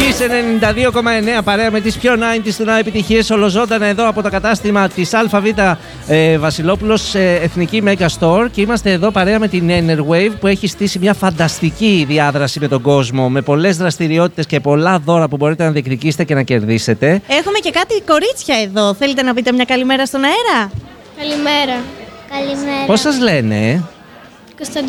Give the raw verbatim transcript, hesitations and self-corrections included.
Kiss ενενήντα δύο κόμμα εννέα παρέα με τις πιο ενενήντα του να επιτυχίες ολοζώντανα εδώ από το κατάστημα της ΑΒ ε, Βασιλόπουλος ε, Εθνική Mega Store και είμαστε εδώ παρέα με την Enerwave που έχει στήσει μια φανταστική διάδραση με τον κόσμο με πολλές δραστηριότητες και πολλά δώρα που μπορείτε να διεκδικήσετε και να κερδίσετε. Έχουμε και κάτι κορίτσια εδώ. Θέλετε να πείτε μια καλημέρα στον αέρα? Καλημέρα. Καλημέρα. Πώς σας λένε? Κωνσταντίνα.